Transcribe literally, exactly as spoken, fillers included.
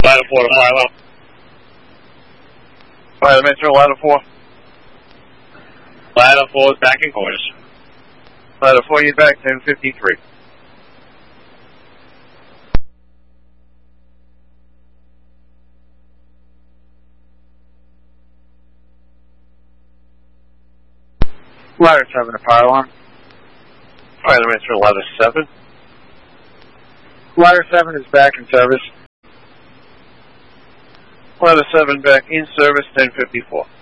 Ladder four to fire alarm. Fire dimensional, ladder four. Ladder four is back in quarters. Ladder four, you back, ten fifty-three. Ladder seven to fire alarm. Fire dimensional, ladder seven. Ladder seven is back in service. Ladder seven back in service, ten fifty-four.